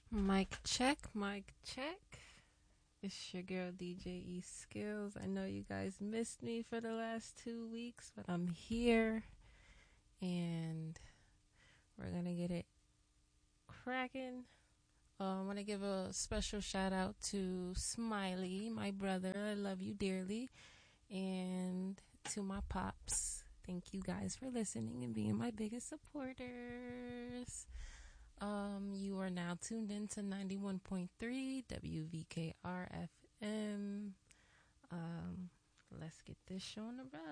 Mic check, mic check. It's your girl DJ E Skills. I know you guys missed me for the last 2 weeks, but I'm here and we're gonna get it cracking. I want to give a special shout out to Smiley, my brother. I love you dearly. And to my pops. Thank you guys for listening and being my biggest supporters. You are now tuned in to 91.3 WVKR FM. Let's get this show on the road.